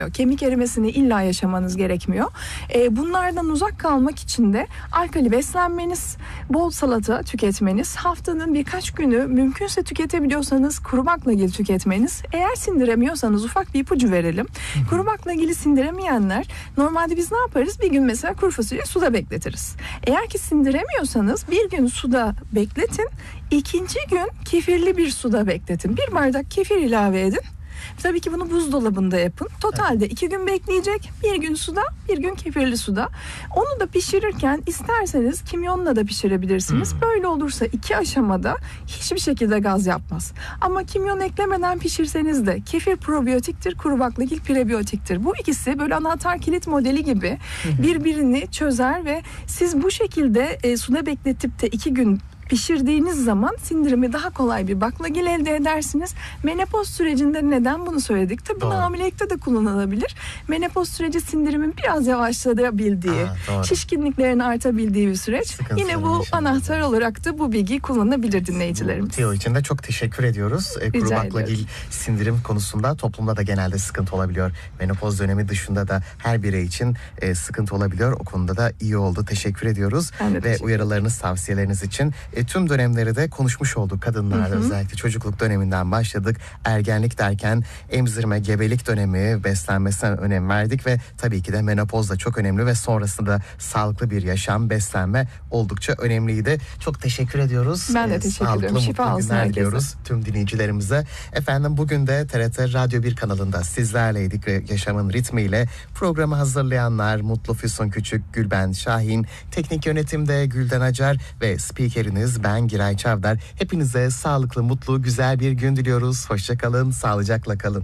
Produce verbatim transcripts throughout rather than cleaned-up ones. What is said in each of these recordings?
Kemik erimesini illa yaşamanız gerekmiyor. E, bunlardan uzak kalmak için de alkali beslenmeniz, bol salata tüketmeniz, haftanın birkaç günü mümkünse tüketebiliyorsanız kuru baklagil tüketmeniz. Eğer sindiremiyorsanız ufak bir ipucu verelim. Kuru baklagili sindiremeyenler, normalde biz ne yaparız? Bir gün mesela kuru fasulye suda bekletiriz. Eğer ki sindiremiyorsanız bir gün suda bekletin, ikinci gün kefirli bir suda bekletin. Bir bardak kefir ilave edin. Tabii ki bunu buzdolabında yapın. Totalde iki gün bekleyecek. Bir gün suda, bir gün kefirli suda. Onu da pişirirken isterseniz kimyonla da pişirebilirsiniz. Hmm. Böyle olursa iki aşamada hiçbir şekilde gaz yapmaz. Ama kimyon eklemeden pişirseniz de kefir probiyotiktir, kuru baklagil prebiyotiktir. Bu ikisi böyle anahtar kilit modeli gibi birbirini çözer ve siz bu şekilde e, suda bekletip de iki gün pişirdiğiniz zaman sindirimi daha kolay bir baklagil elde edersiniz. Menopoz sürecinde neden bunu söyledik? Tabii bunu hamilelikte de kullanılabilir. Menopoz süreci sindirimin biraz yavaşlayabildiği, Aa, şişkinliklerin artabildiği bir süreç. Sıkıntı Yine bu anahtar de. olarak da bu bilgiyi kullanabilir dinleyicilerimiz. Teo için de çok teşekkür ediyoruz. E, kuru baklagil sindirim konusunda toplumda da genelde sıkıntı olabiliyor. Menopoz dönemi dışında da her birey için e, sıkıntı olabiliyor. O konuda da iyi oldu. Teşekkür ediyoruz. Ve uyarılarınız, tavsiyeleriniz için E, tüm dönemleri de konuşmuş olduk kadınlarda. Hı hı. Özellikle çocukluk döneminden başladık. Ergenlik derken emzirme, gebelik dönemi, beslenmesine önem verdik ve tabii ki de menopoz da çok önemli ve sonrasında sağlıklı bir yaşam, beslenme oldukça önemliydi. Çok teşekkür ediyoruz. Ben de teşekkür Sağlıklı, ederim. Şifa olsun herkese. Diyoruz tüm dinleyicilerimize. Efendim bugün de T R T Radyo bir kanalında sizlerleydik ve yaşamın ritmiyle programı hazırlayanlar Mutlu Füsun Küçük, Gülben Şahin, teknik yönetimde Gülden Acar ve spikeriniz ben Giray Çavdar. Hepinize sağlıklı, mutlu, güzel bir gün diliyoruz. Hoşça kalın, sağlıcakla kalın.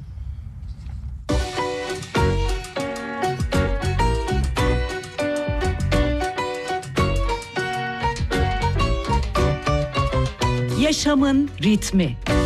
Yaşamın ritmi.